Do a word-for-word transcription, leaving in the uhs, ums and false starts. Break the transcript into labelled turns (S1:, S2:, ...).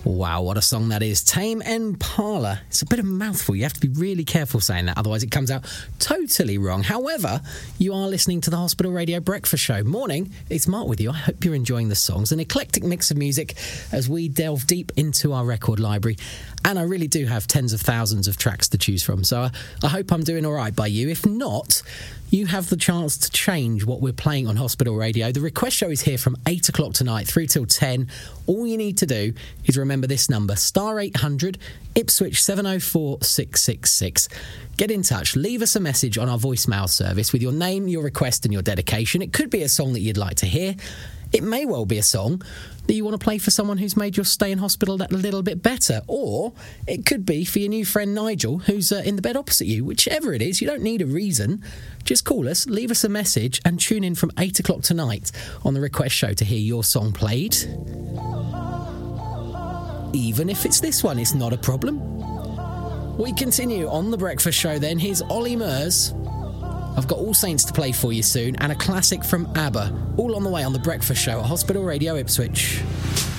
S1: Wow, what a song that is. Tame Impala. It's a bit of a mouthful. You have to be really careful saying that, otherwise it comes out totally wrong. However, you are listening to the Hospital Radio Breakfast Show. Morning, it's Mark with you. I hope you're enjoying the songs. An eclectic mix of music as we delve deep into our record library. And I really do have tens of thousands of tracks to choose from, so I, I hope I'm doing all right by you. If not, you have the chance to change what we're playing on Hospital Radio. The request show is here from eight o'clock tonight through till ten. All you need to do is remember this number, star eight hundred, Ipswich seven oh four six six six. Get in touch, leave us a message on our voicemail service with your name, your request and your dedication. It could be a song that you'd like to hear. It may well be a song that you want to play for someone who's made your stay in hospital that little bit better. Or it could be for your new friend Nigel, who's uh, in the bed opposite you. Whichever it is, you don't need a reason. Just call us, leave us a message and tune in from eight o'clock tonight on the request show to hear your song played. Even if it's this one, it's not a problem. We continue on the breakfast show then. Here's Ollie Murs. I've got All Saints to play for you soon, and a classic from ABBA. All on the way on the breakfast show at Hospital Radio Ipswich.